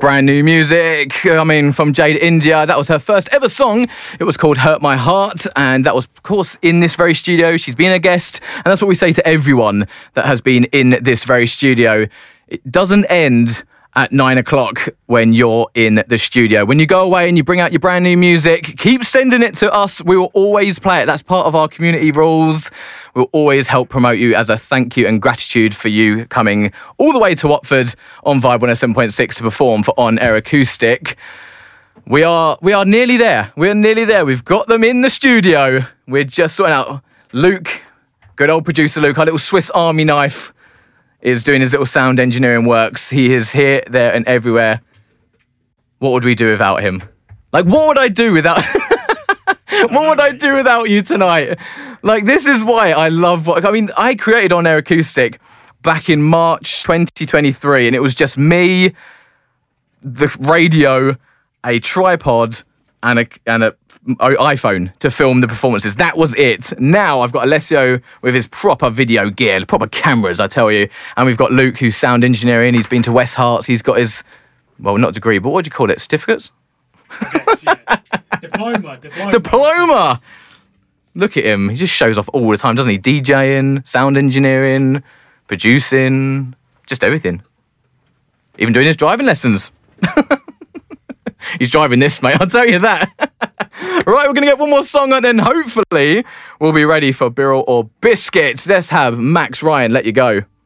Brand new music coming from Jade India. That was her first ever song. It was called Hurt My Heart, and that was, of course, in this very studio. She's been a guest, and that's what we say to everyone that has been in this very studio. It doesn't end at 9 o'clock when you're in the studio. When you go away and you bring out your brand new music, keep sending it to us. We will always play it. That's part of our community rules. We'll always help promote you as a thank you and gratitude for you coming all the way to Watford on Vibe 107.6 to perform for On Air Acoustic. We are nearly there. We're nearly there. We've got them in the studio. We're just sorting out. Luke, good old producer Luke, our little Swiss Army knife, is doing his little sound engineering works. He is here, there, and everywhere. What would we do without him? Like, what would I do without... What would I do without you tonight? Like, this is why I love I created On Air Acoustic back in March 2023, and it was just me, the radio, a tripod, and a iPhone to film the performances. That was it. Now I've got Alessio with his proper video gear, proper cameras, I tell you. And we've got Luke, who's sound engineering. He's been to West Herts. He's got his, well, not degree, but what do you call it? Certificates? Yes, yeah. Diploma! Look at him. He just shows off all the time, doesn't he? DJing, sound engineering, producing, just everything. Even doing his driving lessons. He's driving this, mate, I'll tell you that. Right, we're going to get one more song and then hopefully we'll be ready for Birrell or Biscuit. Let's have Max Ryan, Let You Go.